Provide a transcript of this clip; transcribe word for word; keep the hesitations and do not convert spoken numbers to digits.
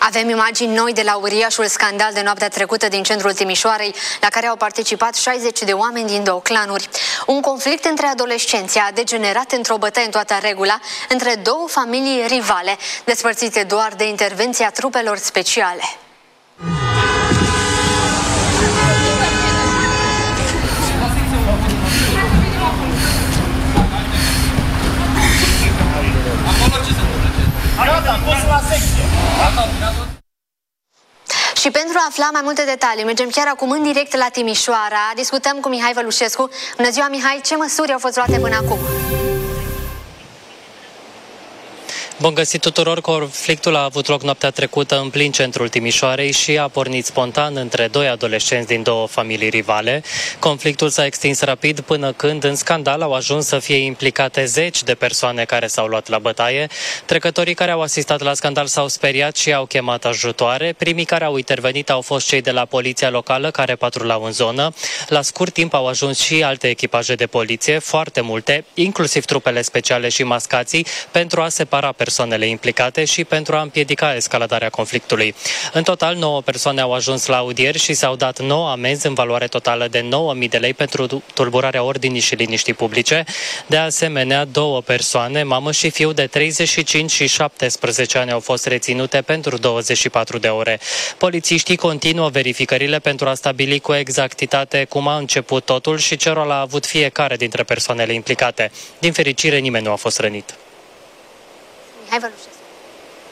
Avem imagini noi de la uriașul scandal de noaptea trecută din centrul Timișoarei, la care au participat șaizeci de oameni din două clanuri. Un conflict între adolescenți a degenerat într-o bătaie în toată regula între două familii rivale, despărțite doar de intervenția trupelor speciale. Și pentru a afla mai multe detalii, mergem chiar acum în direct la Timișoara. Discutăm cu Mihai Vălușescu. Bună ziua, Mihai! Ce măsuri au fost luate până acum? Bun găsit tuturor! Conflictul a avut loc noaptea trecută în plin centrul Timișoarei și a pornit spontan între doi adolescenți din două familii rivale. Conflictul s-a extins rapid până când în scandal au ajuns să fie implicate zeci de persoane care s-au luat la bătaie. Trecătorii care au asistat la scandal s-au speriat și au chemat ajutoare. Primii care au intervenit au fost cei de la poliția locală care patrulau în zonă. La scurt timp au ajuns și alte echipaje de poliție, foarte multe, inclusiv trupele speciale și mascații, pentru a separa persoanele persoanele implicate și pentru a împiedica escaladarea conflictului. În total, nouă persoane au ajuns la audieri și s-au dat nouă amenzi în valoare totală de nouă mii de lei pentru tulburarea ordinii și liniștii publice. De asemenea, două persoane, mamă și fiu de treizeci și cinci și șaptesprezece ani, au fost reținute pentru douăzeci și patru de ore. Polițiștii continuă verificările pentru a stabili cu exactitate cum a început totul și ce rol a avut fiecare dintre persoanele implicate. Din fericire, nimeni nu a fost rănit. Hai, Vălușescu.